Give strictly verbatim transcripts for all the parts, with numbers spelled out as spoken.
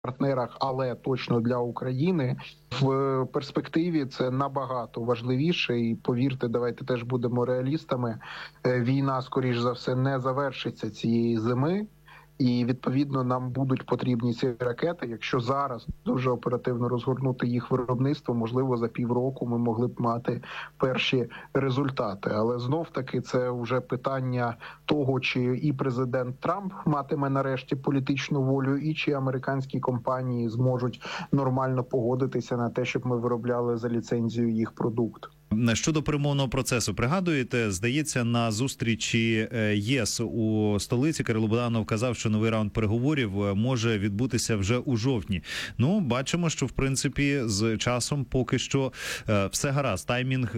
партнерах, але точно для України, в перспективі це набагато важливіше. І повірте, давайте теж будемо реалістами, війна, скоріш за все, не завершиться цієї зими. І, відповідно, нам будуть потрібні ці ракети. Якщо зараз дуже оперативно розгорнути їх виробництво, можливо, за півроку ми могли б мати перші результати. Але знов-таки це вже питання того, чи і президент Трамп матиме нарешті політичну волю, і чи американські компанії зможуть нормально погодитися на те, щоб ми виробляли за ліцензію їх продукт. Щодо перемовного процесу, пригадуєте, здається, на зустрічі ЄС у столиці Кирило Буданов казав, що новий раунд переговорів може відбутися вже у жовтні. Ну, бачимо, що, в принципі, з часом поки що все гаразд, таймінг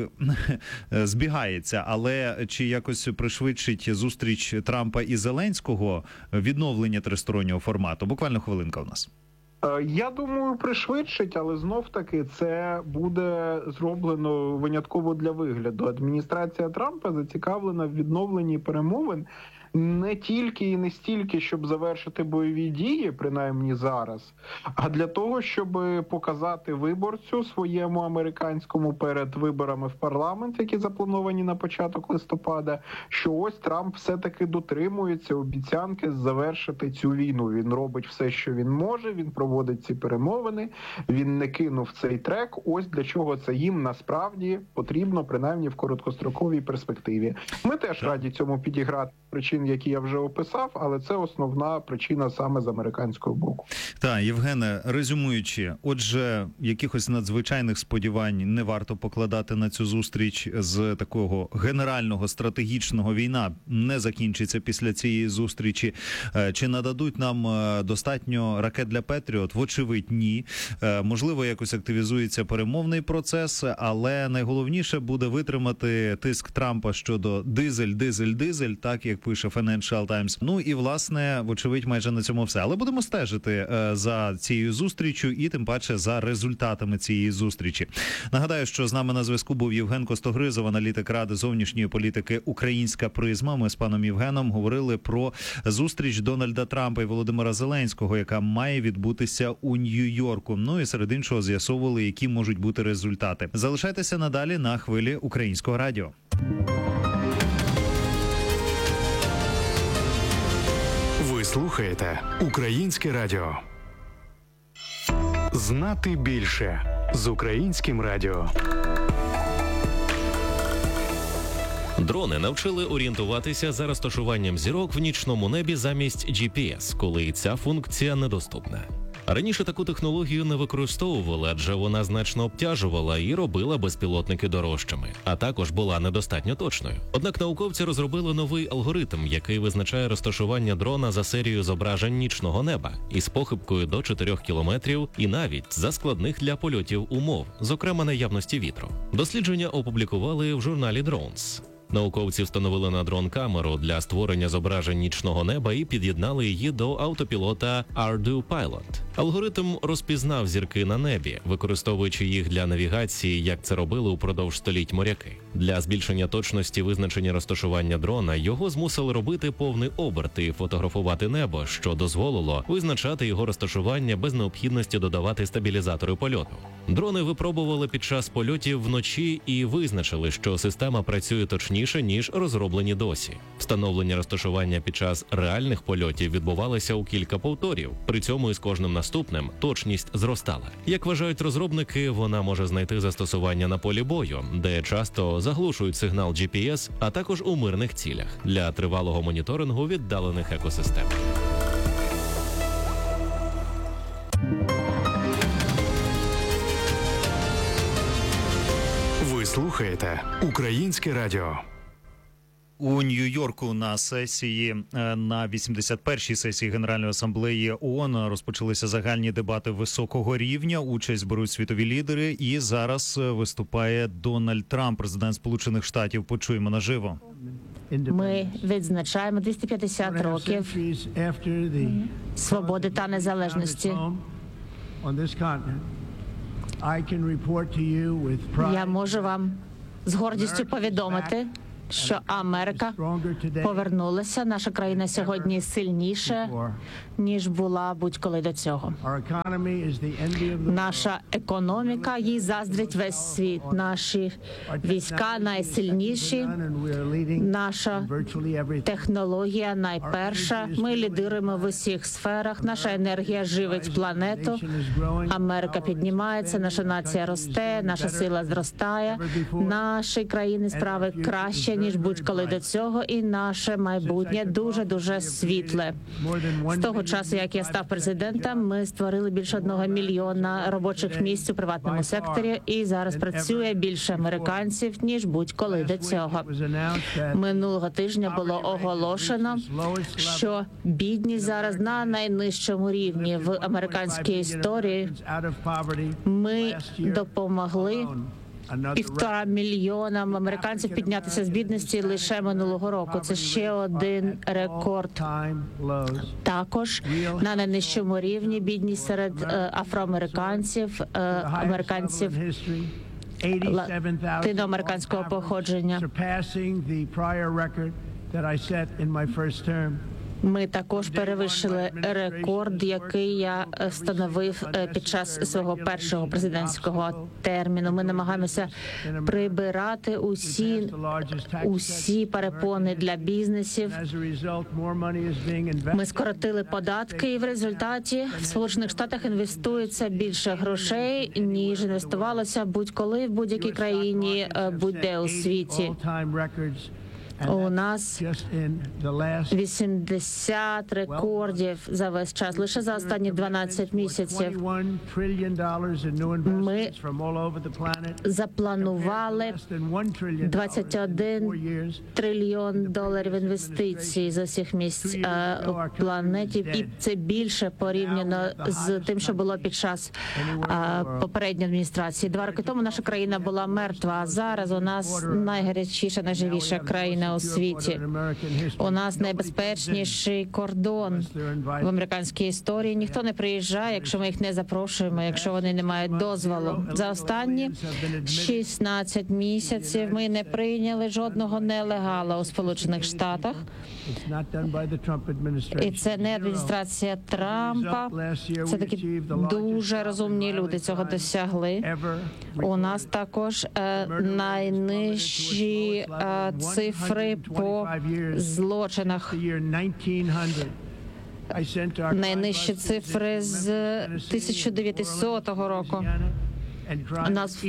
збігається. Але чи якось пришвидшить зустріч Трампа і Зеленського відновлення тристороннього формату? Буквально хвилинка у нас. Я думаю, пришвидшить, але знов-таки це буде зроблено винятково для вигляду. Адміністрація Трампа зацікавлена в відновленні перемовин не тільки і не стільки, щоб завершити бойові дії, принаймні зараз, а для того, щоб показати виборцю своєму американському перед виборами в парламент, які заплановані на початок листопада, що ось Трамп все-таки дотримується обіцянки завершити цю війну. Він робить все, що він може, він проводить ці перемовини, він не кинув цей трек. Ось для чого це їм насправді потрібно, принаймні в короткостроковій перспективі. Ми теж раді цьому підіграти причин, які я вже описав, але це основна причина саме з американського боку. Так, Євгене, резюмуючи, отже, якихось надзвичайних сподівань не варто покладати на цю зустріч з такого генерального, стратегічного. Війна не закінчиться після цієї зустрічі. Чи нададуть нам достатньо ракет для Петріот? Вочевидь, ні. Можливо, якось активізується перемовний процес, але найголовніше буде витримати тиск Трампа щодо дизель, дизель, дизель, так як пише Financial Times. Ну і, власне, вочевидь, майже на цьому все. Але будемо стежити е, за цією зустрічю і, тим паче, за результатами цієї зустрічі. Нагадаю, що з нами на зв'язку був Євген Костогризов, аналітик Ради зовнішньої політики «Українська призма». Ми з паном Євгеном говорили про зустріч Дональда Трампа і Володимира Зеленського, яка має відбутися у Нью-Йорку. Ну і серед іншого з'ясовували, які можуть бути результати. Залишайтеся надалі на хвилі Українського радіо. Ви слухаєте Українське радіо. Знати більше з Українським радіо. Дрони навчили орієнтуватися за розташуванням зірок в нічному небі замість джі пі ес, коли ця функція недоступна. Раніше таку технологію не використовували, адже вона значно обтяжувала і робила безпілотники дорожчими, а також була недостатньо точною. Однак науковці розробили новий алгоритм, який визначає розташування дрона за серією зображень нічного неба із похибкою до чотирьох кілометрів і навіть за складних для польотів умов, зокрема наявності вітру. Дослідження опублікували в журналі Drones. Науковці встановили на дрон камеру для створення зображень нічного неба і під'єднали її до автопілота Ardu Pilot. Алгоритм розпізнав зірки на небі, використовуючи їх для навігації, як це робили упродовж століть моряки. Для збільшення точності визначення розташування дрона його змусили робити повний оберт і фотографувати небо, що дозволило визначати його розташування без необхідності додавати стабілізатори польоту. Дрони випробували під час польотів вночі і визначили, що система працює точніше, ніж розроблені досі. Встановлення розташування під час реальних польотів відбувалося у кілька повторів, при цьому із кожним наступним точність зростала. Як вважають розробники, вона може знайти застосування на полі бою, де часто заглушують сигнал джі пі ес, а також у мирних цілях для тривалого моніторингу віддалених екосистем. Ви слухаєте Українське радіо. У Нью-Йорку на сесії, на вісімдесят першій сесії Генеральної асамблеї ООН розпочалися загальні дебати високого рівня. Участь беруть світові лідери, і зараз виступає Дональд Трамп, президент Сполучених Штатів. Почуємо наживо. Ми відзначаємо двісті п'ятдесят років свободи та незалежності. Я можу вам з гордістю повідомити, що Америка повернулася. Наша країна сьогодні сильніша, ніж була будь-коли до цього. Наша економіка, їй заздрить весь світ. Наші війська найсильніші, наша технологія найперша. Ми лідируємо в усіх сферах. Наша енергія живить планету. Америка піднімається, наша нація росте, наша сила зростає. Наші країни справи краще, ніж будь-коли до цього, і наше майбутнє дуже-дуже світле. З того часу, як я став президентом, ми створили більше одного мільйона робочих місць у приватному секторі, і зараз працює більше американців, ніж будь-коли до цього. Минулого тижня було оголошено, що бідність зараз на найнижчому рівні в американській історії. Ми допомогли півтора мільйонам американців піднятися з бідності лише минулого року. Це ще один рекорд. Також на найнижчому рівні бідність серед е, афроамериканців, е, американців латиноамериканського походження. Ми також перевищили рекорд, який я встановив під час свого першого президентського терміну. Ми намагаємося прибирати усі, усі перепони для бізнесів. Ми скоротили податки, і в результаті в Сполучених Штатах інвестується більше грошей, ніж інвестувалося будь-коли в будь-якій країні, будь-де у світі. У нас вісімдесят рекордів за весь час, лише за останні дванадцять місяців. Ми запланували двадцять один трильйон доларів інвестицій з усіх місць у планеті, і це більше порівняно з тим, що було під час попередньої адміністрації. Два роки тому наша країна була мертва, а зараз у нас найгарячіша, найживіша країна у світі. У нас найбезпечніший кордон в американській історії. Ніхто не приїжджає, якщо ми їх не запрошуємо, якщо вони не мають дозволу. За останні шістнадцять місяців ми не прийняли жодного нелегала у Сполучених Штатах. І це не адміністрація Трампа. Це такі дуже розумні люди цього досягли. У нас також е, найнижчі е, цифри по злочинах. Найнижчі цифри з тисяча дев'ятсотого року. У нас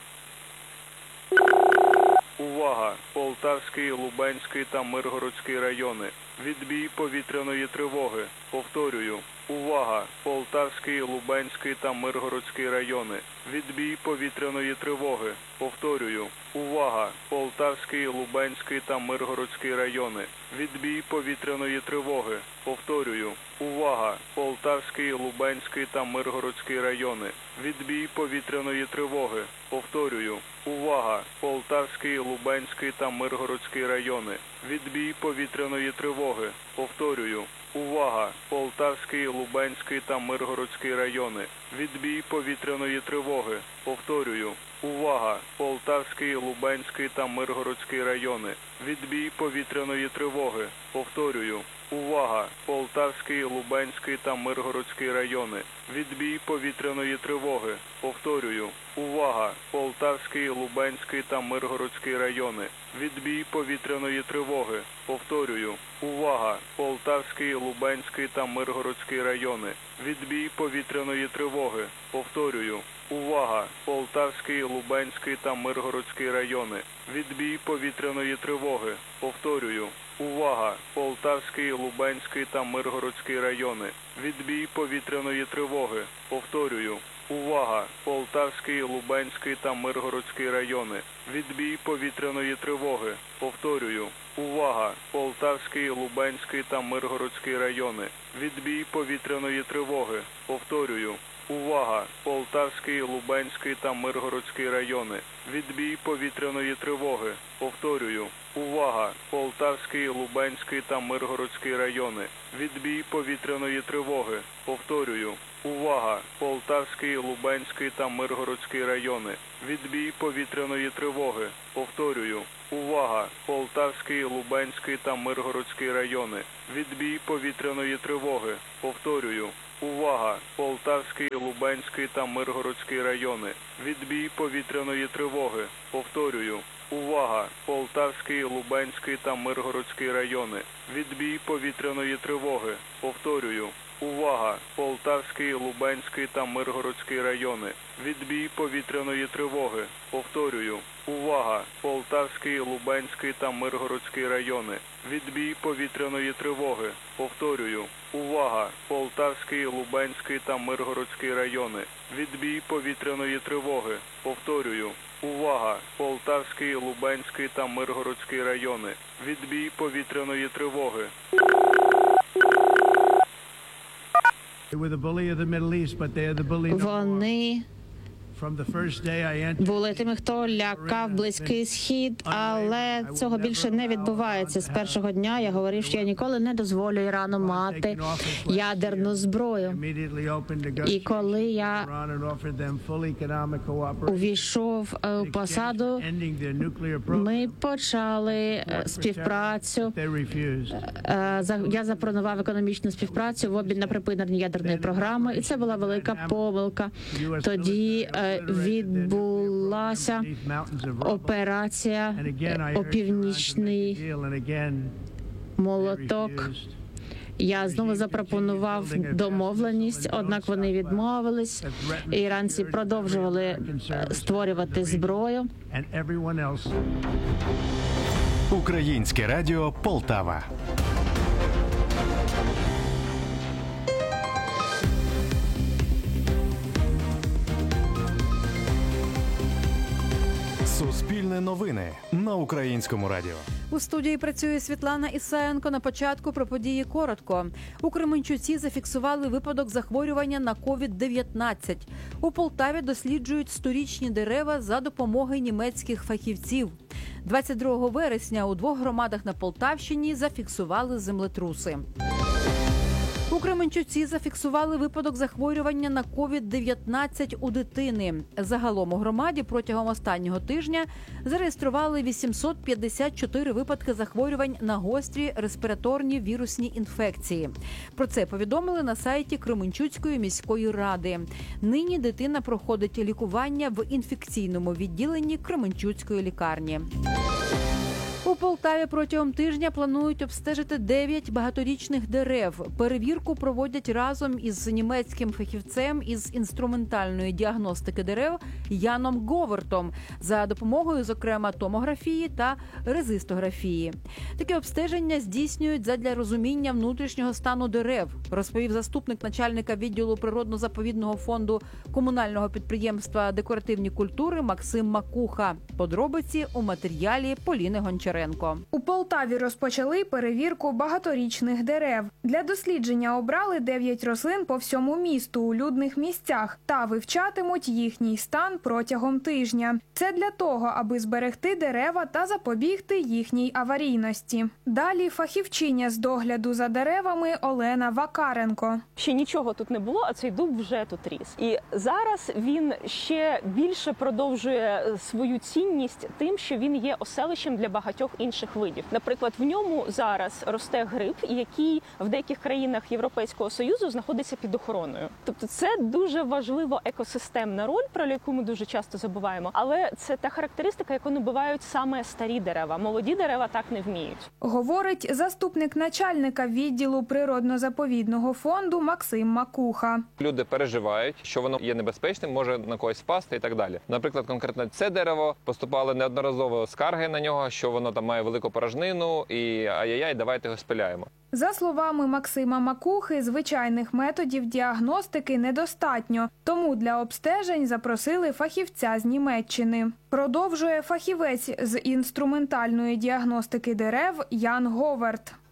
Увага! Полтавський, Лубенський та Миргородський райони. Відбій повітряної тривоги. Повторюю. Увага! Полтавський, Лубенський та Миргородський райони. Відбій повітряної тривоги. Повторюю. Увага! Полтавський, Лубенський та Миргородський райони. Відбій повітряної тривоги. Повторюю. Увага! Полтавський, Лубенський та Миргородський райони. Відбій повітряної тривоги. Повторюю. Увага! Полтавський, Лубенський та Миргородський райони. Відбій повітряної тривоги. Повторюю. Увага! Полтавський, Лубенський та Миргородський райони. Відбій повітряної тривоги. Повторюю. Увага! Полтавський, Лубенський та Миргородський райони. Відбій повітряної тривоги. Повторюю. Увага! Полтавський, Лубенський та Миргородський райони. Відбій повітряної тривоги. Повторюю. Увага! Полтавський, Лубенський та Миргородський райони. Відбій повітряної тривоги. Повторюю. Увага! Полтавський, Лубенський та Миргородський райони. Відбій повітряної тривоги. Повторюю. Увага! Полтавський, Лубенський та Миргородський райони. Відбій повітряної тривоги. Повторюю. Увага! Полтавський, Лубенський та Миргородський райони. Відбій повітряної тривоги. Повторюю. Увага! Полтавський, Лубенський та Миргородський райони. Відбій повітряної тривоги. Повторюю. Увага! Полтавський, Лубенський та Миргородський райони. Відбій повітряної тривоги. Повторюю. Увага! Полтавський, Полтавський, Лубенський та Миргородський райони. Відбій повітряної тривоги. Повторюю. Увага! Полтавський, Лубенський та Миргородський райони. Відбій повітряної тривоги. Повторюю. Увага! Полтавський, Лубенський та Миргородський райони. Відбій повітряної тривоги. Повторюю. Увага! Полтавський, Лубенський та Миргородський райони. Відбій повітряної тривоги. Повторюю. Увага! Полтавський, Лубенський та Миргородський райони. Відбій повітряної тривоги. Повторюю. Увага! Полтавський, Лубенський та Миргородський райони. Відбій повітряної тривоги. Повторюю. Увага! Полтавський, Лубенський та Миргородський райони. Відбій повітряної тривоги. Повторюю. Увага! Полтавський, Лубенський та Миргородський райони. Відбій повітряної тривоги. Повторюю. Увага! Полтавський, Лубенський та Миргородський райони. Відбій повітряної тривоги. Повторюю. Увага! Полтавський, Лубенський та Миргородський райони. Відбій повітряної тривоги. Вони були тими, хто лякав Близький Схід, але цього більше не відбувається. З першого дня я говорив, що я ніколи не дозволю Ірану мати ядерну зброю. І коли я увійшов у посаду, ми почали співпрацю. Я запропонував економічну співпрацю в обмін на припинення ядерної програми, і це була велика помилка. Тоді відбулася операція «Опівнічний молоток». Я знову запропонував домовленість, однак вони відмовились. Іранці продовжували створювати зброю. Українське радіо Полтава. Суспільне новини на Українському радіо. У студії працює Світлана Ісаєнко. На початку про події коротко. У Кременчуці зафіксували випадок захворювання на ковід дев'ятнадцять. У Полтаві досліджують сторічні дерева за допомогою німецьких фахівців. двадцять другого вересня у двох громадах на Полтавщині зафіксували землетруси. У Кременчуці зафіксували випадок захворювання на ковід дев'ятнадцять у дитини. Загалом у громаді протягом останнього тижня зареєстрували вісімсот п'ятдесят чотири випадки захворювань на гострі респіраторні вірусні інфекції. Про це повідомили на сайті Кременчуцької міської ради. Нині дитина проходить лікування в інфекційному відділенні Кременчуцької лікарні. У Полтаві протягом тижня планують обстежити дев'ять багаторічних дерев. Перевірку проводять разом із німецьким фахівцем із інструментальної діагностики дерев Яном Говертом за допомогою, зокрема, томографії та резистографії. Таке обстеження здійснюють задля розуміння внутрішнього стану дерев, розповів заступник начальника відділу природно-заповідного фонду комунального підприємства «Декоративні культури» Максим Макуха. Подробиці у матеріалі Поліни Гончаренко. У Полтаві розпочали перевірку багаторічних дерев. Для дослідження обрали дев'ять рослин по всьому місту у людних місцях та вивчатимуть їхній стан протягом тижня. Це для того, аби зберегти дерева та запобігти їхній аварійності. Далі фахівчиня з догляду за деревами Олена Вакаренко. Ще нічого тут не було, а цей дуб вже тут ріс. І зараз він ще більше продовжує свою цінність тим, що він є оселищем для багатьох інших видів. Наприклад, в ньому зараз росте гриб, який в деяких країнах Європейського Союзу знаходиться під охороною. Тобто це дуже важлива екосистемна роль, про яку ми дуже часто забуваємо. Але це та характеристика, яку набувають саме старі дерева. Молоді дерева так не вміють. Говорить заступник начальника відділу природно-заповідного фонду Максим Макуха. Люди переживають, що воно є небезпечним, може на когось впасти і так далі. Наприклад, конкретно це дерево, поступали неодноразово скарги на нього, що воно там має велику порожнину і ай-яй-яй, давайте його спиляємо. За словами Максима Макухи, звичайних методів діагностики недостатньо, тому для обстежень запросили фахівця з Німеччини. Продовжує фахівець з інструментальної діагностики дерев Ян Говерт.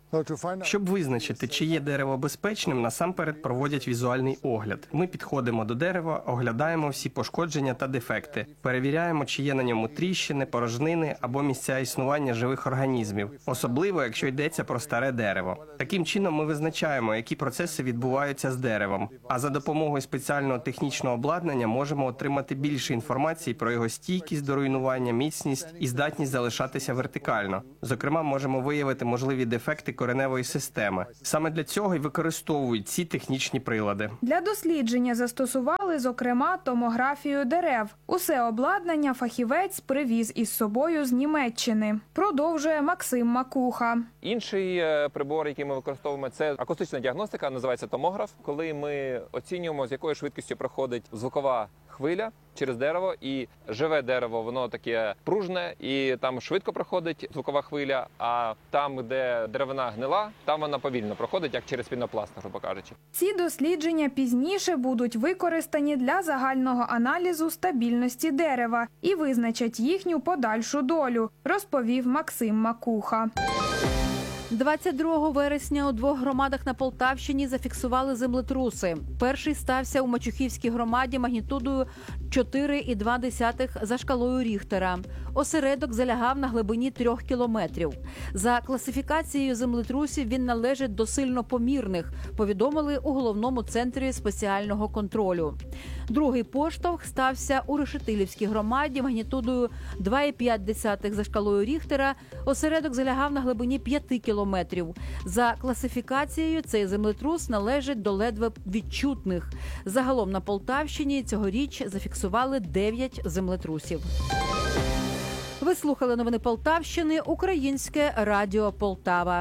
Щоб визначити, чи є дерево безпечним, насамперед проводять візуальний огляд. Ми підходимо до дерева, оглядаємо всі пошкодження та дефекти, перевіряємо, чи є на ньому тріщини, порожнини або місця існування живих організмів, особливо, якщо йдеться про старе дерево. Таким чином ми визначаємо, які процеси відбуваються з деревом, а за допомогою спеціального технічного обладнання можемо отримати більше інформації про його стійкість до руйнування, міцність і здатність залишатися вертикально. Зокрема, можемо виявити можливі дефекти кореневої системи. Саме для цього і використовують ці технічні прилади. Для дослідження застосували, зокрема, томографію дерев. Усе обладнання фахівець привіз із собою з Німеччини. Продовжує Максим Макуха. Інший прибор, який ми використовуємо, це акустична діагностика, називається томограф, коли ми оцінюємо, з якою швидкістю проходить звукова хвиля через дерево, і живе дерево, воно таке пружне, і там швидко проходить звукова хвиля, а там, де деревина гнила, там вона повільно проходить, як через пінопласт, грубо кажучи. Ці дослідження пізніше будуть використані для загального аналізу стабільності дерева і визначать їхню подальшу долю, розповів Максим Макуха. двадцять другого вересня у двох громадах на Полтавщині зафіксували землетруси. Перший стався у Мачухівській громаді магнітудою чотири і дві десятих за шкалою Ріхтера. Осередок залягав на глибині трьох кілометрів. За класифікацією землетрусів він належить до сильнопомірних, повідомили у головному центрі спеціального контролю. Другий поштовх стався у Решетилівській громаді магнітудою два і п'ять десятих за шкалою Ріхтера. Осередок залягав на глибині п'яти кілометрів. За класифікацією цей землетрус належить до ледве відчутних. Загалом на Полтавщині цьогоріч зафіксували дев'ять землетрусів. Ви слухали новини Полтавщини, Українське радіо Полтава.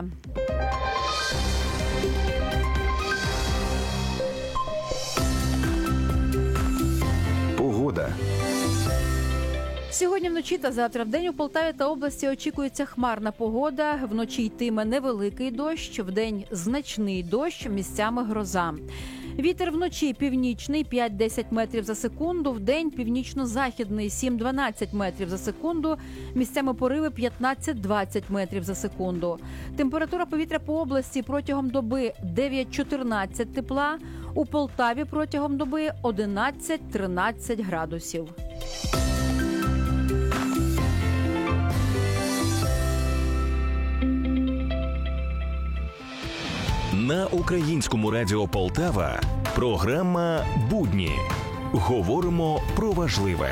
Погода. Сьогодні вночі та завтра вдень у Полтаві та області очікується хмарна погода. Вночі йтиме невеликий дощ, вдень значний дощ, місцями гроза. Вітер вночі північний п'ять-десять метрів за секунду, вдень північно-західний сім-дванадцять метрів за секунду, місцями пориви п'ятнадцять-двадцять метрів за секунду. Температура повітря по області протягом доби дев'ять-чотирнадцять тепла, у Полтаві протягом доби одинадцять-тринадцять градусів. На Українському радіо Полтава програма «Будні». Говоримо про важливе.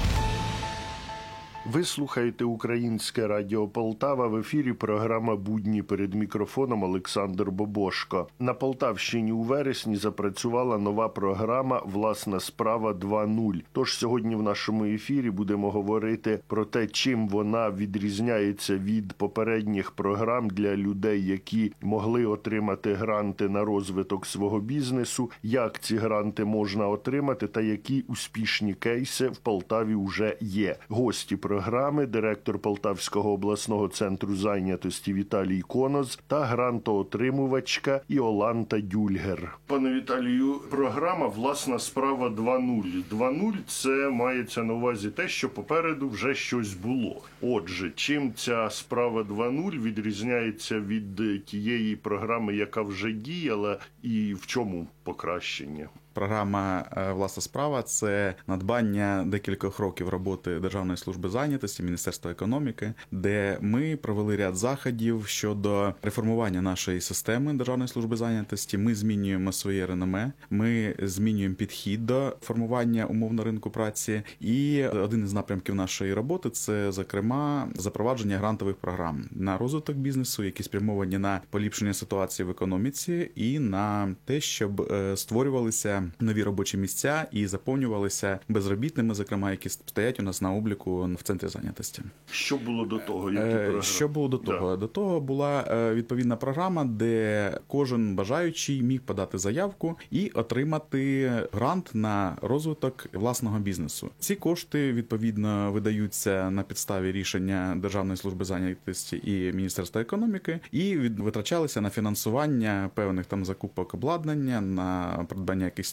Ви слухаєте Українське радіо Полтава. В ефірі програма «Будні», перед мікрофоном Олександр Бобошко. На Полтавщині у вересні запрацювала нова програма «Власна справа два нуль». Тож сьогодні в нашому ефірі будемо говорити про те, чим вона відрізняється від попередніх програм для людей, які могли отримати гранти на розвиток свого бізнесу, як ці гранти можна отримати та які успішні кейси в Полтаві вже є. Гості програми програми, директор Полтавського обласного центру зайнятості Віталій Коноз та грантоотримувачка Іоланта Дюльгер. Пане Віталію, програма «Власна справа два нуль». два нуль – це мається на увазі те, що попереду вже щось було. Отже, чим ця справа два нуль відрізняється від тієї програми, яка вже діяла, і в чому покращення? Програма «Власна справа» – це надбання декількох років роботи Державної служби зайнятості, Міністерства економіки, де ми провели ряд заходів щодо реформування нашої системи Державної служби зайнятості. Ми змінюємо своє реноме, ми змінюємо підхід до формування умов на ринку праці. І один із напрямків нашої роботи – це, зокрема, запровадження грантових програм на розвиток бізнесу, які спрямовані на поліпшення ситуації в економіці і на те, щоб створювалися нові робочі місця і заповнювалися безробітними, зокрема, які стоять у нас на обліку в центрі зайнятості. Що було до того? Які Що було до того? Да. До того була відповідна програма, де кожен бажаючий міг подати заявку і отримати грант на розвиток власного бізнесу. Ці кошти, відповідно, видаються на підставі рішення Державної служби зайнятості і Міністерства економіки і витрачалися на фінансування певних там закупок обладнання, на придбання якихось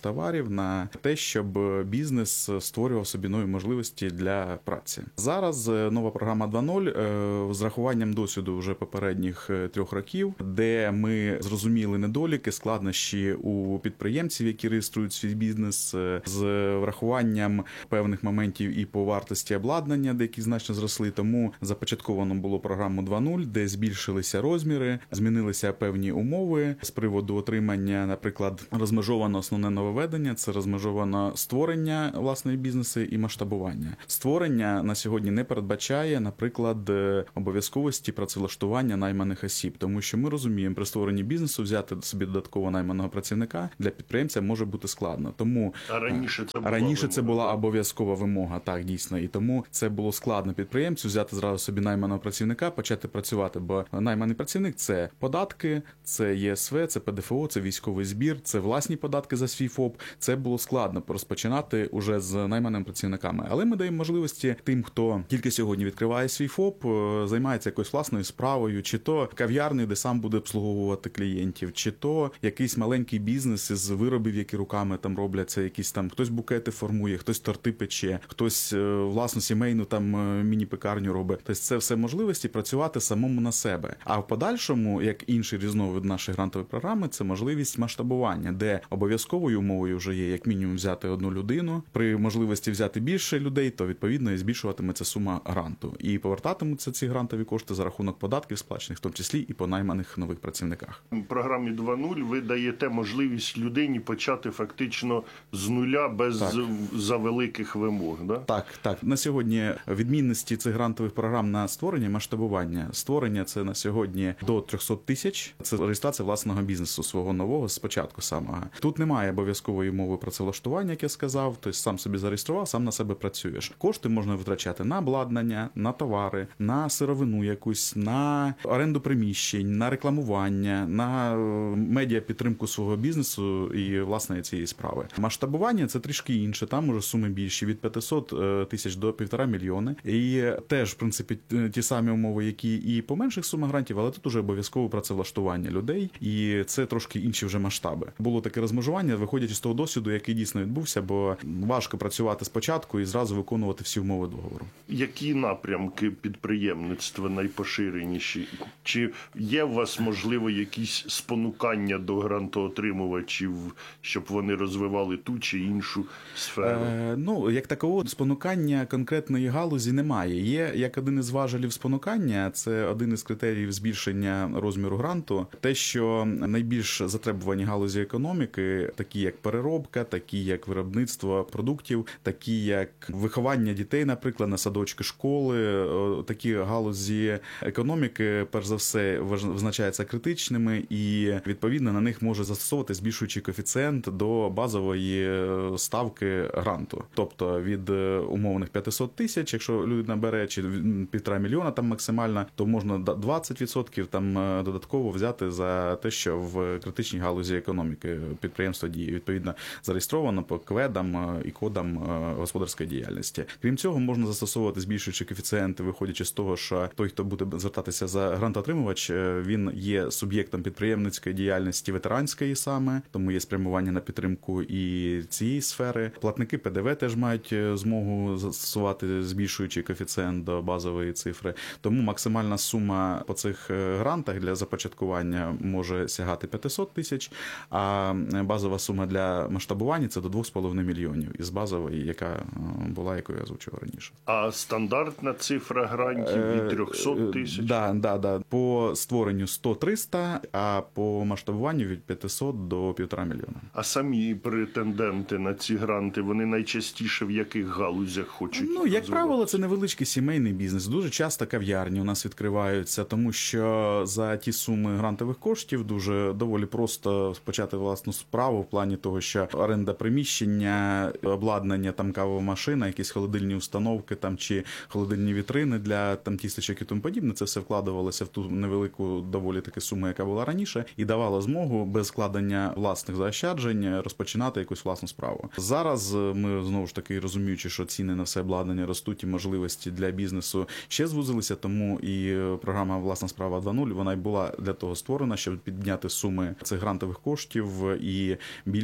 товарів, на те, щоб бізнес створював собі нові можливості для праці. Зараз нова програма два нуль з рахуванням досвіду вже попередніх трьох років, де ми зрозуміли недоліки, складнощі у підприємців, які реєструють свій бізнес, з врахуванням певних моментів і по вартості обладнання, деякі значно зросли. Тому започатковано було програму два нуль, де збільшилися розміри, змінилися певні умови з приводу отримання, наприклад, розмежовано основне нововведення, це розмежовано створення власної бізнесу і масштабування. Створення на сьогодні не передбачає, наприклад, обов'язковості працевлаштування найманих осіб, тому що ми розуміємо, при створенні бізнесу взяти собі додатково найманого працівника для підприємця може бути складно. Тому а раніше це була раніше вимога. це була обов'язкова вимога, так, дійсно, і тому це було складно підприємцю взяти зразу собі найманого працівника, почати працювати, бо найманий працівник це податки, це ЄСВ, це ПДФО, це військовий збір, це власні податки за свій ФОП. Це було складно розпочинати уже з найманими працівниками. Але ми даємо можливості тим, хто тільки сьогодні відкриває свій ФОП, займається якоюсь власною справою, чи то кав'ярний, де сам буде обслуговувати клієнтів, чи то якийсь маленький бізнес із виробів, які руками там робляться, якісь там, хтось букети формує, хтось торти пече, хтось власну сімейну там міні-пекарню робить. Тобто це все можливості працювати самому на себе. А в подальшому, як інший різновид нашої грантової програми, це можливість масштабування, де обов'язковою умовою вже є як мінімум взяти одну людину. При можливості взяти більше людей, то відповідно і збільшуватиметься сума гранту. І повертатимуться ці грантові кошти за рахунок податків, сплачених в тому числі і по найманих нових працівниках. В програмі два нуль ви даєте можливість людині почати фактично з нуля без Так. завеликих вимог, да? Так, так. На сьогодні відмінності цих грантових програм на створення і масштабування. Створення – це на сьогодні до триста тисяч. Це реєстрація власного бізнесу, свого нового, спочатку самого. Тут немає обов'язкової умови працевлаштування, як я сказав. Тобто сам собі зареєстрував, сам на себе працюєш. Кошти можна витрачати на обладнання, на товари, на сировину якусь, на оренду приміщень, на рекламування, на медіапідтримку свого бізнесу і, власне, цієї справи. Масштабування – це трішки інше. Там уже суми більші, від п'ятисот тисяч до півтора мільйони. І теж, в принципі, ті самі умови, які і по менших сумах грантів, але тут уже обов'язково працевлаштування людей. І це трошки інші вже масштаби. Було таке розмежування, виходячи з того досвіду, який дійсно відбувся, бо важко працювати спочатку і зразу виконувати всі умови договору. Які напрямки підприємництва найпоширеніші? Чи є у вас, можливо, якісь спонукання до грантоотримувачів, щоб вони розвивали ту чи іншу сферу? Е, ну, як такового спонукання конкретної галузі немає. Є як один із важелів спонукання, це один із критеріїв збільшення розміру гранту, те, що найбільш затребувані галузі економіки, такі як переробка, такі як виробництво продуктів, такі як виховання дітей, наприклад, на садочки, школи, такі галузі економіки, перш за все, визначаються критичними і, відповідно, на них може застосовувати збільшуючий коефіцієнт до базової ставки гранту. Тобто від умовних п'ятисот тисяч, якщо людина бере, чи півтора мільйона там максимально, то можна двадцять відсотків там додатково взяти за те, що в критичній галузі економіки підприємство діє. Відповідно, зареєстровано по кведам і кодам господарської діяльності. Крім цього, можна застосовувати збільшуючі коефіцієнти, виходячи з того, що той, хто буде звертатися за грантоотримувач, він є суб'єктом підприємницької діяльності ветеранської саме, тому є спрямування на підтримку і цієї сфери. Платники ПДВ теж мають змогу застосувати збільшуючий коефіцієнт до базової цифри. Тому максимальна сума по цих грантах для започаткування може сягати п'ятисот тисяч, а базова сума для масштабування – це до двох з половиною мільйонів із базової, яка була, яку я озвучив раніше. А стандартна цифра грантів від трьохсот тисяч? Да, да, да. По створенню сто-триста, а по масштабуванню від п'ятисот до півтора мільйона. А самі претенденти на ці гранти, вони найчастіше в яких галузях хочуть? Ну, як правило, це невеличкий сімейний бізнес. Дуже часто кав'ярні у нас відкриваються, тому що за ті суми грантових коштів дуже доволі просто почати власну справу в плані того, що оренда приміщення, обладнання, там кавова машина, якісь холодильні установки там чи холодильні вітрини для там тістечок і тому подібне, це все вкладувалося в ту невелику доволі таки суму, яка була раніше, і давало змогу без складення власних заощаджень розпочинати якусь власну справу. Зараз ми знову ж таки розуміючи, що ціни на все обладнання ростуть і можливості для бізнесу ще звузилися, тому і програма «Власна справа два нуль» вона й була для того створена, щоб підняти суми цих грантових коштів і більш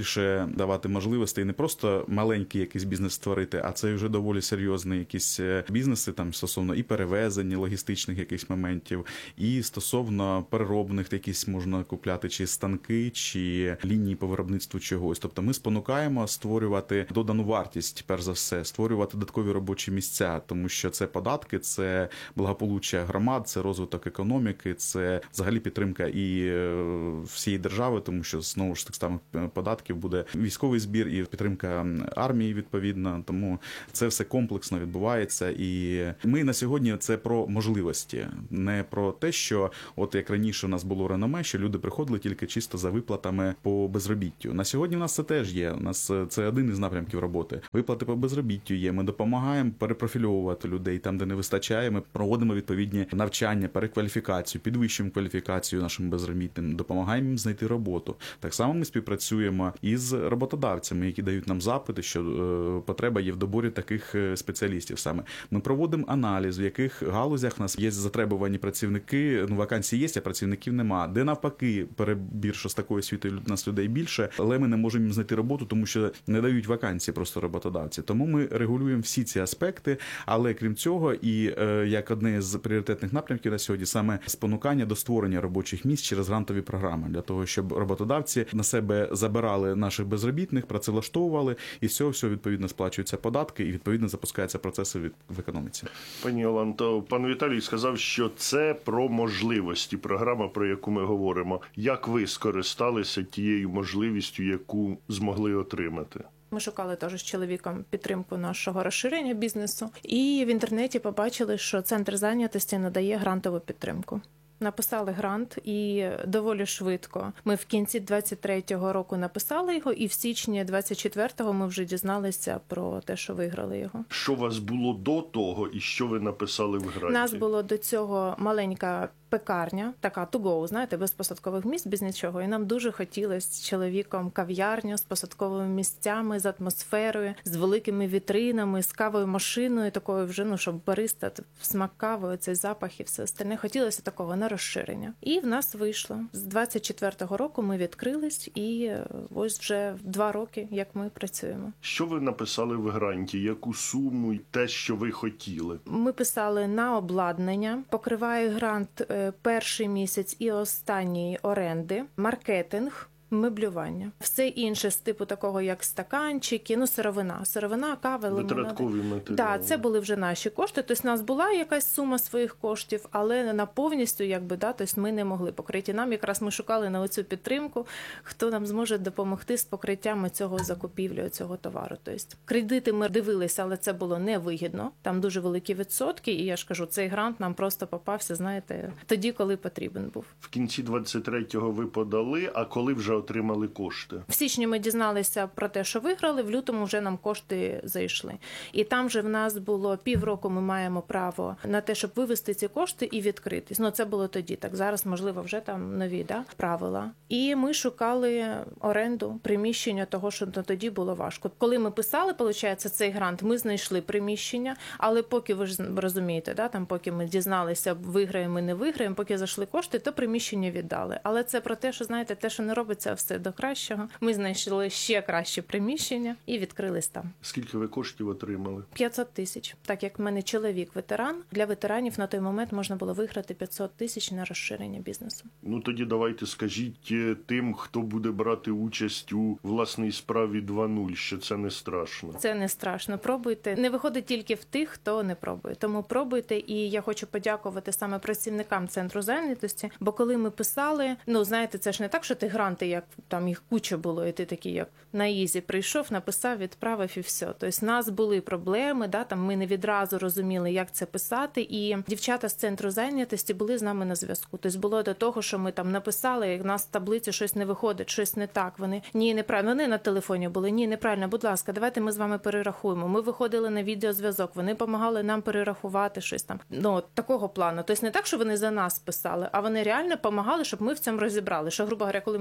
більше давати можливостей, не просто маленький якийсь бізнес створити, а це вже доволі серйозні якісь бізнеси там стосовно і перевезення логістичних якихось моментів, і стосовно переробних якісь можна купляти чи станки, чи лінії по виробництву чогось. Тобто ми спонукаємо створювати додану вартість, перш за все, створювати додаткові робочі місця, тому що це податки, це благополуччя громад, це розвиток економіки, це взагалі підтримка і всієї держави, тому що знову ж тих самих податків буде військовий збір і підтримка армії відповідно, тому це все комплексно відбувається. І ми на сьогодні це про можливості, не про те, що от як раніше у нас було реноме, що люди приходили тільки чисто за виплатами по безробіттю. На сьогодні у нас це теж є. У нас це один із напрямків роботи. Виплати по безробіттю є. Ми допомагаємо перепрофільовувати людей там, де не вистачає. Ми проводимо відповідні навчання, перекваліфікацію, підвищуємо кваліфікацію нашим безробітним, допомагаємо їм знайти роботу. Так само ми співпрацюємо із роботодавцями, які дають нам запити, що е, потреба є в доборі таких спеціалістів саме. Ми проводимо аналіз, в яких галузях у нас є затребувані працівники, ну вакансії є, а працівників нема. Де навпаки перебір, що з такою освітою у нас людей більше, але ми не можемо їм знайти роботу, тому що не дають вакансії просто роботодавці. Тому ми регулюємо всі ці аспекти, але крім цього і е, як одне з пріоритетних напрямків на сьогодні саме спонукання до створення робочих місць через грантові програми, для того, щоб роботодавці на себе забирали наших безробітних, працевлаштовували, і з цього все відповідно сплачуються податки і відповідно запускаються процеси в економіці. Пані Йоланто, пан Віталій сказав, що це про можливості, програма, про яку ми говоримо. Як ви скористалися тією можливістю, яку змогли отримати? Ми шукали теж з чоловіком підтримку нашого розширення бізнесу. І в інтернеті побачили, що Центр зайнятості надає грантову підтримку. Написали грант і доволі швидко. Ми в кінці двадцять третього року написали його, і в січні двадцять четвертого ми вже дізналися про те, що виграли його. Що у вас було до того і що ви написали в гранті? У нас було до цього маленька пекарня, така to go, знаєте, без посадкових місць, без нічого. І нам дуже хотілося з чоловіком кав'ярню з посадковими місцями, з атмосферою, з великими вітринами, з кавою машиною, такою вже, ну, щоб бариста, смак кави, цей запах і все остальне. Хотілося такого на розширення. І в нас вийшло. З двадцять четвертого року ми відкрились, і ось вже два роки, як ми працюємо. Що ви написали в гранті? Яку суму і те, що ви хотіли? Ми писали на обладнання, покриває грант перший місяць і останній оренди, маркетинг, меблювання. Все інше з типу такого, як стаканчики, ну, сировина. Сировина, кава, лимонади. Витраткові матеріали. Так, це були вже наші кошти. Тобто, у нас була якась сума своїх коштів, але на повністю, якби, да, тобто ми не могли покрити. Нам якраз ми шукали на оцю підтримку, хто нам зможе допомогти з покриттям цього закупівлі, цього товару. Тобто, кредити ми дивилися, але це було невигідно. Там дуже великі відсотки, і я ж кажу, цей грант нам просто попався, знаєте, тоді, коли потрібен був. В кінці двадцять третього ви подали, а коли вже отримали кошти? В січні ми дізналися про те, що виграли, в лютому вже нам кошти зайшли. І там же в нас було півроку, ми маємо право на те, щоб вивести ці кошти і відкритись. Ну, це було тоді, так зараз, можливо, вже там нові, да, правила. І ми шукали оренду, приміщення того, що тоді було важко. Коли ми писали, виходить, цей грант, ми знайшли приміщення, але поки, ви ж розумієте, да, там поки ми дізналися, виграємо, не виграємо, поки зайшли кошти, то приміщення віддали. Але це про те, що, знаєте, те, що не робиться все до кращого. Ми знайшли ще краще приміщення і відкрились там. Скільки ви коштів отримали? п'ятсот тисяч. Так як в мене чоловік ветеран, для ветеранів на той момент можна було виграти п'ятсот тисяч на розширення бізнесу. Ну тоді давайте скажіть тим, хто буде брати участь у власній справі два нуль, що це не страшно. Це не страшно. Пробуйте. Не виходить тільки в тих, хто не пробує. Тому пробуйте. І я хочу подякувати саме працівникам Центру зайнятості, бо коли ми писали, ну, знаєте, це ж не так, що ти гранти, як там їх куча було, і ти такий, як на ізі прийшов, написав, відправив і все. Тобто, в нас були проблеми, да, там ми не відразу розуміли, як це писати, і дівчата з Центру зайнятості були з нами на зв'язку. Тобто, було до того, що ми там написали, як в нас в таблиці щось не виходить, щось не так. Вони, ні, неправильно, вони на телефоні були, ні, неправильно, будь ласка, давайте ми з вами перерахуємо. Ми виходили на відеозв'язок, вони допомагали нам перерахувати щось там. Ну, такого плану. Тобто, не так, що вони за нас писали, а вони реально допомагали, щоб ми в цьому розібрали. Що, грубо говоря, коли ми будемо писати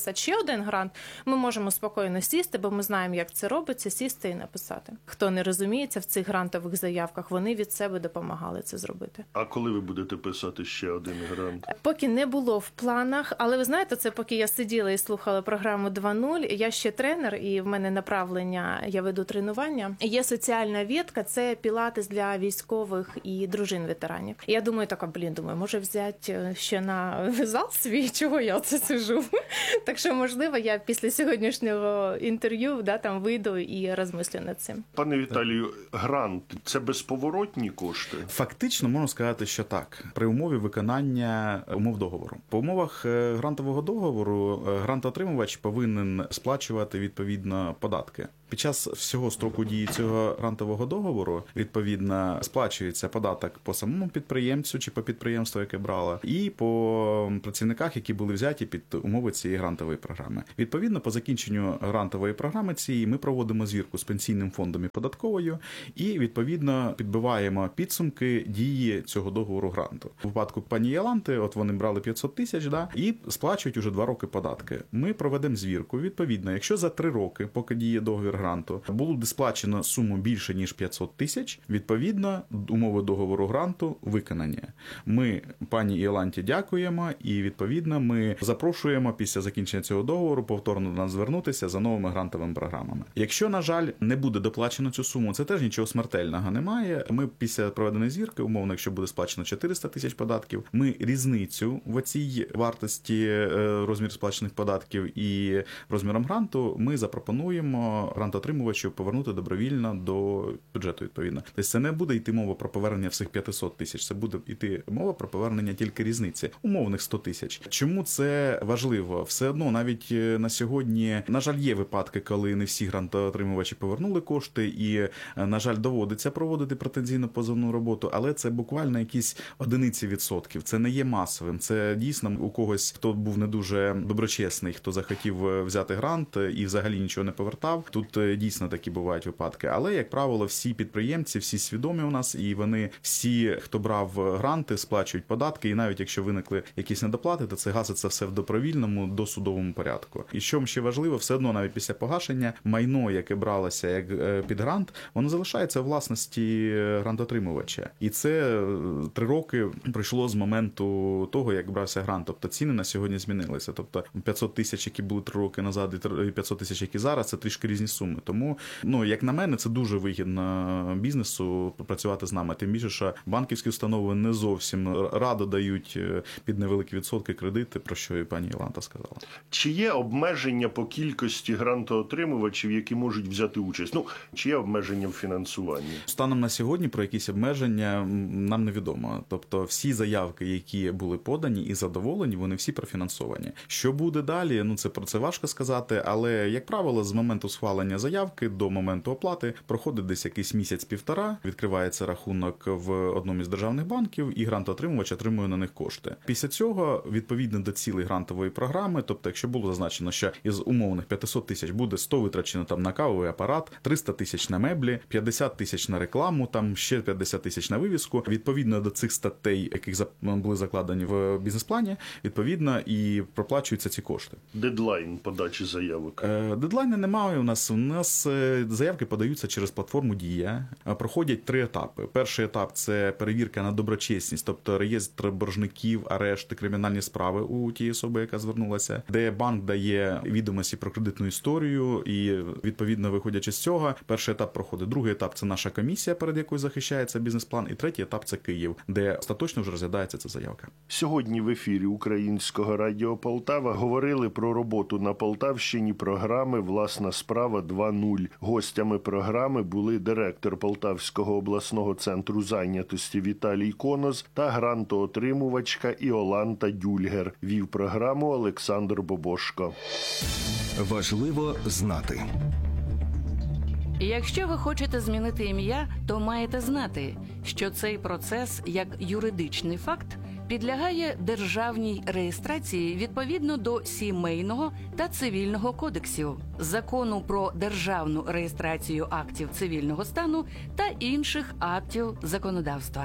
написати ще один грант, ми можемо спокійно сісти, бо ми знаємо, як це робиться, сісти і написати. Хто не розуміється в цих грантових заявках, вони від себе допомагали це зробити. А коли ви будете писати ще один грант? Поки не було в планах, але ви знаєте, це поки я сиділа і слухала програму два нуль, я ще тренер, і в мене направлення, я веду тренування. Є соціальна ветка, це пілатес для військових і дружин ветеранів. Я думаю, така, блін, думаю, може взяти ще на зал свій, чого я оце сижу. Так що, можливо, я після сьогоднішнього інтерв'ю да, там вийду і розмислю над цим. Пане Віталію, грант – це безповоротні кошти? Фактично, можна сказати, що так. При умові виконання умов договору. По умовах грантового договору грантоотримувач повинен сплачувати, відповідно, податки. Під час всього строку дії цього грантового договору, відповідно, сплачується податок по самому підприємцю чи по підприємству, яке брало, і по працівниках, які були взяті під умови цієї грантової програми. Відповідно, по закінченню грантової програми цієї ми проводимо звірку з пенсійним фондом і податковою і, відповідно, підбиваємо підсумки дії цього договору гранту. У випадку пані Єланти, от вони брали п'ятсот тисяч, да, і сплачують уже два роки податки. Ми проведемо звірку. Відповідно, якщо за три роки, поки діє договір гранту, було сплачено суму більше, ніж п'ятсот тисяч, відповідно, умови договору гранту виконані. Ми пані Єланті дякуємо і, відповідно, ми запрошуємо після закінчення цього договору повторно до нас звернутися за новими грантовими програмами. Якщо, на жаль, не буде доплачено цю суму, це теж нічого смертельного немає. Ми після проведеної звірки, умовно, якщо буде сплачено чотириста тисяч податків, ми різницю в цій вартості, розмір сплачених податків і розміром гранту, ми запропонуємо грантоотримувачу повернути добровільно до бюджету, відповідно. Тобто це не буде йти мова про повернення всіх п'ятсот тисяч, це буде йти мова про повернення тільки різниці, умовних сто тисяч. Чому це важливо? Все одно, навіть на сьогодні, на жаль, є випадки, коли не всі грантоотримувачі повернули кошти і, на жаль, доводиться проводити претензійну позовну роботу, але це буквально якісь одиниці відсотків. Це не є масовим. Це дійсно у когось, хто був не дуже доброчесний, хто захотів взяти грант і взагалі нічого не повертав. Тут дійсно такі бувають випадки. Але, як правило, всі підприємці, всі свідомі у нас, і вони всі, хто брав гранти, сплачують податки, і навіть якщо виникли якісь недоплати, то це гаситься все в добровільному, досудовому порядку. І що ще важливо, все одно навіть після погашення майно, яке бралося як під грант, воно залишається у власності грантотримувача. І це три роки пройшло з моменту того, як брався грант. Тобто ціни на сьогодні змінилися. Тобто п'ятсот тисяч, які були три роки назад, і п'ятсот тисяч, які зараз, це трішки різні суми. Тому, ну, як на мене, це дуже вигідно бізнесу працювати з нами. Тим більше, що банківські установи не зовсім радо дають під невеликі відсотки кредити, про що і пані Єланта сказала. Чи є обмеження по кількості грантоотримувачів, які можуть взяти участь? Ну, чи є обмеження в фінансуванні? Станом на сьогодні про якісь обмеження нам невідомо. Тобто всі заявки, які були подані і задоволені, вони всі профінансовані. Що буде далі? Ну, це про це важко сказати, але, як правило, з моменту схвалення заявки до моменту оплати проходить десь якийсь місяць-півтора, відкривається рахунок в одному із державних банків, і грантоотримувач отримує на них кошти. Після цього, відповідно до цілей грантової програми, тобто, якщо було зазначено, що із умовних п'ятсот тисяч буде сто витрачено там на кавовий апарат, триста тисяч на меблі, п'ятдесят тисяч на рекламу, там ще п'ятдесят тисяч на вивіску, відповідно до цих статей, яких були закладені в бізнес-плані, відповідно і проплачуються ці кошти. Дедлайн подачі заявок? Дедлайну немає у нас. У нас заявки подаються через платформу «Дія». Проходять три етапи. Перший етап – це перевірка на доброчесність, тобто реєстр боржників, арешти, кримінальні справи у тієї особи, яка звернулася, де банк дає відомості про кредитну історію і, відповідно, виходячи з цього, перший етап проходить. Другий етап – це наша комісія, перед якою захищається бізнес-план. І третій етап – це Київ, де остаточно вже розглядається ця заявка. Сьогодні в ефірі Українського радіо Полтава говорили про роботу на Полтавщині програми «Власна справа два нуль». Гостями програми були директор Полтавського обласного центру зайнятості Віталій Конос та грантоотримувачка Іоланта Дюльгер. Вів програму Олександр Бобошко. Важливо знати. Якщо ви хочете змінити ім'я, то маєте знати, що цей процес, як юридичний факт, підлягає державній реєстрації відповідно до Сімейного та Цивільного кодексів, Закону про державну реєстрацію актів цивільного стану та інших актів законодавства.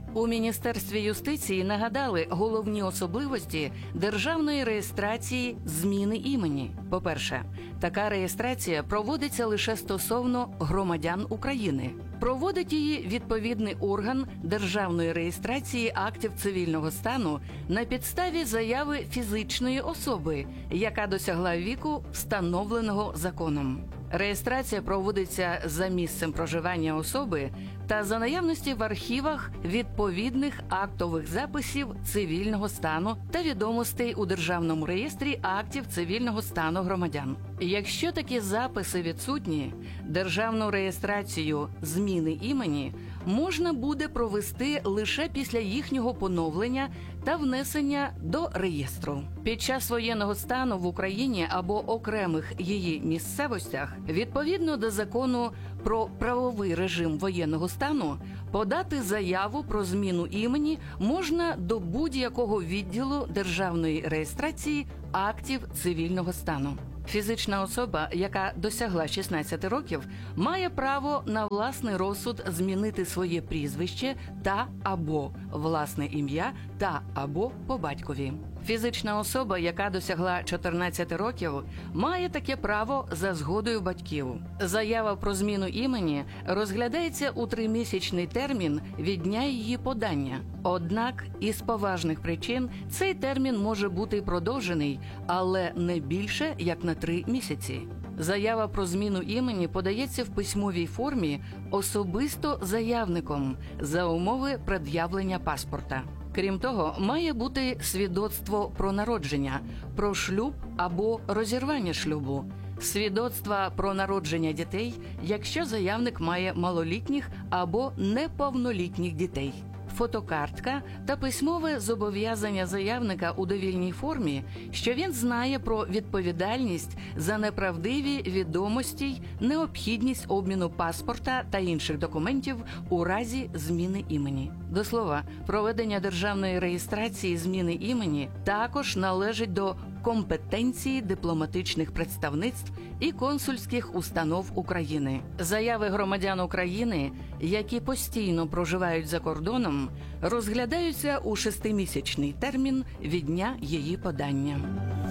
У Міністерстві юстиції нагадали головні особливості державної реєстрації зміни імені. По-перше, така реєстрація проводиться лише стосовно громадян України. Проводить її відповідний орган державної реєстрації актів цивільного стану на підставі заяви фізичної особи, яка досягла віку, встановленого законом. Реєстрація проводиться за місцем проживання особи та за наявності в архівах відповідних актових записів цивільного стану та відомостей у Державному реєстрі актів цивільного стану громадян. Якщо такі записи відсутні, державну реєстрацію зміни імені можна буде провести лише після їхнього поновлення та внесення до реєстру. Під час воєнного стану в Україні або окремих її місцевостях, відповідно до закону про правовий режим воєнного стану, подати заяву про зміну імені можна до будь-якого відділу державної реєстрації актів цивільного стану. Фізична особа, яка досягла шістнадцяти років, має право на власний розсуд змінити своє прізвище та або власне ім'я та або по батькові. Фізична особа, яка досягла чотирнадцяти років, має таке право за згодою батьків. Заява про зміну імені розглядається у тримісячний термін від дня її подання. Однак із поважних причин цей термін може бути продовжений, але не більше, як на три місяці. Заява про зміну імені подається в письмовій формі особисто заявником за умови пред'явлення паспорта. Крім того, має бути свідоцтво про народження, про шлюб або розірвання шлюбу, свідоцтва про народження дітей, якщо заявник має малолітніх або неповнолітніх дітей, фотокартка та письмове зобов'язання заявника у довільній формі, що він знає про відповідальність за неправдиві відомості й необхідність обміну паспорта та інших документів у разі зміни імені. До слова, проведення державної реєстрації зміни імені також належить до компетенції дипломатичних представництв і консульських установ України. Заяви громадян України, які постійно проживають за кордоном, розглядаються у шестимісячний термін від дня її подання.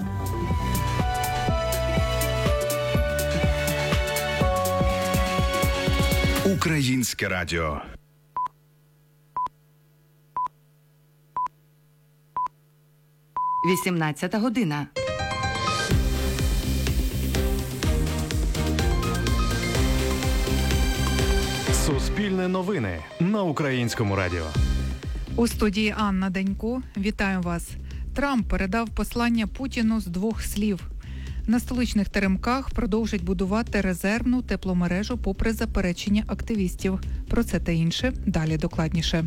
Українське радіо. вісімнадцята година. Суспільне новини на Українському радіо. У студії Анна Денько. Вітаю вас. Трамп передав послання Путіну з двох слів. На столичних теремках продовжать будувати резервну тепломережу попри заперечення активістів. Про це та інше далі докладніше.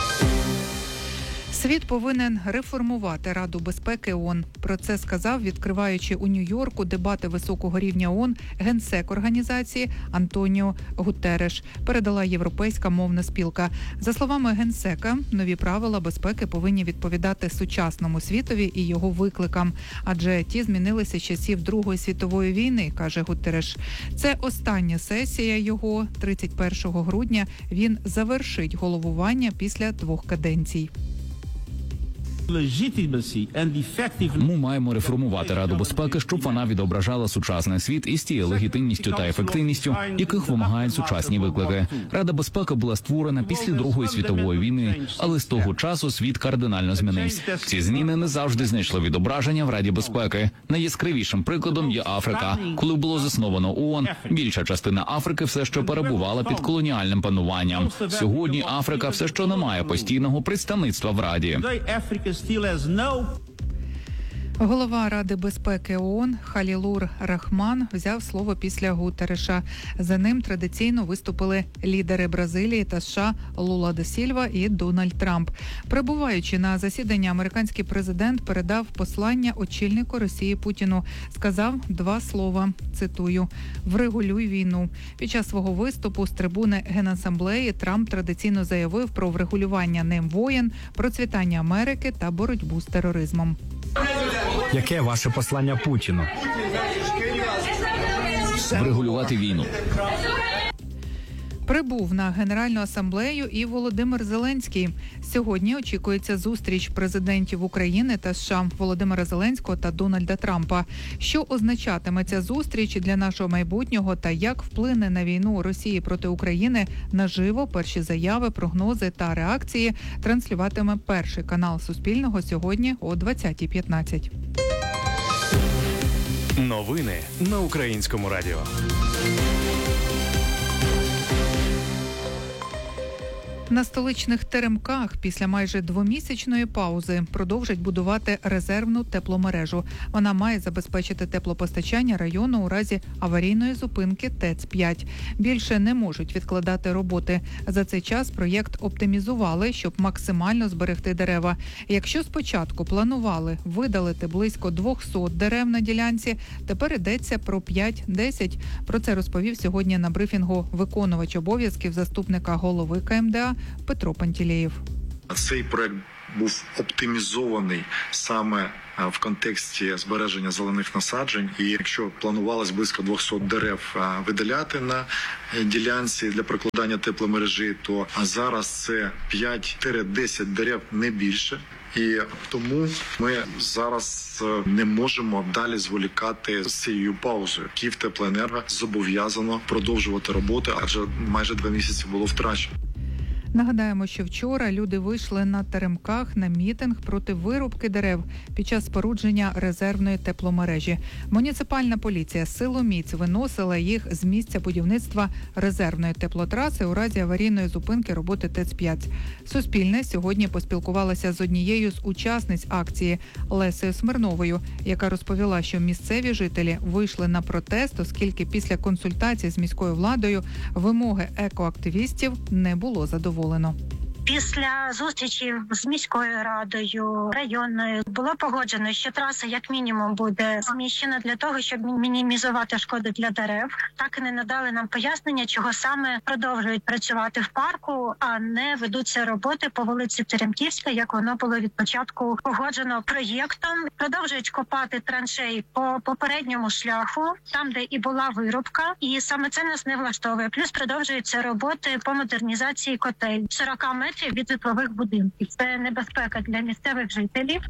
Світ повинен реформувати Раду безпеки ООН. Про це сказав, відкриваючи у Нью-Йорку дебати високого рівня ООН, генсек організації Антоніо Гутерреш, передала Європейська мовна спілка. За словами генсека, нові правила безпеки повинні відповідати сучасному світові і його викликам, адже ті змінилися з часів Другої світової війни, каже Гутерреш. Це остання сесія його, тридцять першого грудня. Він завершить головування після двох каденцій. Ми маємо реформувати Раду безпеки, щоб вона відображала сучасний світ із тією легітимністю та ефективністю, яких вимагають сучасні виклики. Рада безпеки була створена після Другої світової війни, але з того часу світ кардинально змінився. Ці зміни не завжди знайшли відображення в Раді безпеки. Найяскравішим прикладом є Африка. Коли було засновано ООН, більша частина Африки все ще перебувала під колоніальним пануванням. Сьогодні Африка все ще не має постійного представництва в Раді. Голова Ради безпеки ООН Халілур Рахман взяв слово після Гутерреша. За ним традиційно виступили лідери Бразилії та США Лула де Сільва і Дональд Трамп. Прибуваючи на засідання, американський президент передав послання очільнику Росії Путіну. Сказав два слова, цитую, «Врегулюй війну». Під час свого виступу з трибуни Генасамблеї Трамп традиційно заявив про врегулювання ним воєн, процвітання Америки та боротьбу з тероризмом. Яке ваше послання Путіну? Врегулювати війну. Прибув на Генеральну асамблею і Володимир Зеленський. Сьогодні очікується зустріч президентів України та США Володимира Зеленського та Дональда Трампа. Що означатиме ця зустріч для нашого майбутнього та як вплине на війну Росії проти України, наживо перші заяви, прогнози та реакції транслюватиме перший канал Суспільного сьогодні о двадцятій п'ятнадцять. Новини на Українському радіо. На столичних теремках після майже двомісячної паузи продовжать будувати резервну тепломережу. Вона має забезпечити теплопостачання району у разі аварійної зупинки ТЕЦ п'ять. Більше не можуть відкладати роботи. За цей час проєкт оптимізували, щоб максимально зберегти дерева. Якщо спочатку планували видалити близько двісті дерев на ділянці, тепер йдеться про п'ять-десять. Про це розповів сьогодні на брифінгу виконувач обов'язків заступника голови КМДА Петро Пантелеєв. Цей проект був оптимізований саме в контексті збереження зелених насаджень. І якщо планувалось близько двісті дерев видаляти на ділянці для прокладання тепломережі, то зараз це п'ять-десять дерев, не більше. І тому ми зараз не можемо далі зволікати з цією паузою. Київтеплоенерго зобов'язано продовжувати роботи, адже майже два місяці було втрачено. Нагадаємо, що вчора люди вийшли на теремках на мітинг проти вирубки дерев під час спорудження резервної тепломережі. Муніципальна поліція силоміць виносила їх з місця будівництва резервної теплотраси у разі аварійної зупинки роботи ТЕЦ п'ять. Суспільне сьогодні поспілкувалося з однією з учасниць акції Лесею Смирновою, яка розповіла, що місцеві жителі вийшли на протест, оскільки після консультацій з міською владою вимоги екоактивістів не було задоволено. Після зустрічі з міською радою, районною, було погоджено, що траса як мінімум буде зміщена для того, щоб мінімізувати шкоду для дерев. Так і не надали нам пояснення, чого саме продовжують працювати в парку, а не ведуться роботи по вулиці Теремківська, як воно було від початку погоджено проєктом. Продовжують копати траншеї по попередньому шляху, там, де і була вирубка, і саме це нас не влаштовує. Плюс продовжуються роботи по модернізації котель сорок метрів від житлових будинків. Це небезпека для місцевих жителів.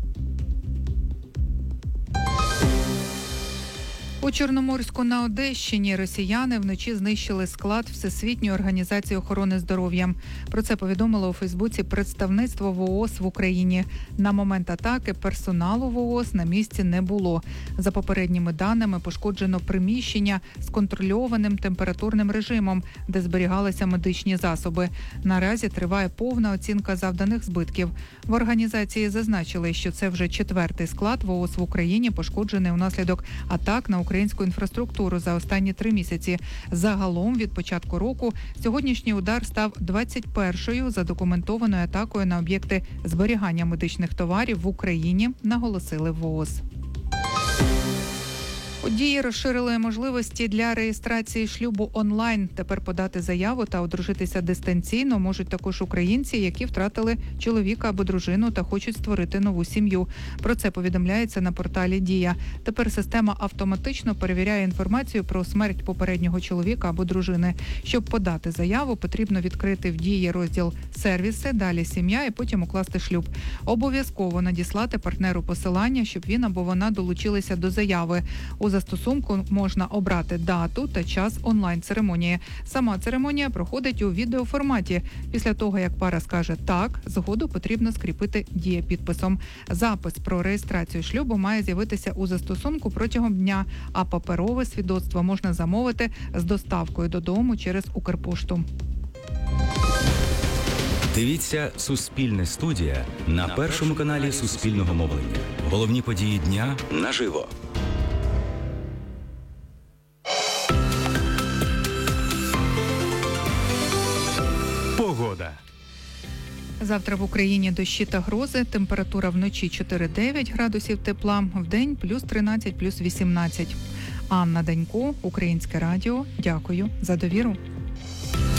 У Чорноморську на Одещині росіяни вночі знищили склад Всесвітньої організації охорони здоров'я. Про це повідомило у Фейсбуці представництво ВООЗ в Україні. На момент атаки персоналу ВООЗ на місці не було. За попередніми даними пошкоджено приміщення з контрольованим температурним режимом, де зберігалися медичні засоби. Наразі триває повна оцінка завданих збитків. В організації зазначили, що це вже четвертий склад ВООЗ в Україні, пошкоджений унаслідок атак на українську інфраструктуру за останні три місяці. Загалом від початку року сьогоднішній удар став двадцять першою задокументованою атакою на об'єкти зберігання медичних товарів в Україні, наголосили в ВООЗ. У Дії розширили можливості для реєстрації шлюбу онлайн. Тепер подати заяву та одружитися дистанційно можуть також українці, які втратили чоловіка або дружину та хочуть створити нову сім'ю. Про це повідомляється на порталі Дія. Тепер система автоматично перевіряє інформацію про смерть попереднього чоловіка або дружини. Щоб подати заяву, потрібно відкрити в Дії розділ «Сервіси», далі «Сім'я» і потім укласти шлюб. Обов'язково надіслати партнеру посилання, щоб він або вона долучилися до заяви. У застосунку можна обрати дату та час онлайн-церемонії. Сама церемонія проходить у відеоформаті. Після того, як пара скаже «так», згоду потрібно скріпити дієпідписом. Запис про реєстрацію шлюбу має з'явитися у застосунку протягом дня, а паперове свідоцтво можна замовити з доставкою додому через Укрпошту. Дивіться «Суспільне студія» на першому каналі Суспільного мовлення. Головні події дня наживо. Погода. Завтра в Україні дощі та грози. Температура вночі чотири-дев'ять градусів тепла, вдень плюс тринадцять, плюс вісімнадцять. Анна Данько, Українське радіо. Дякую за довіру.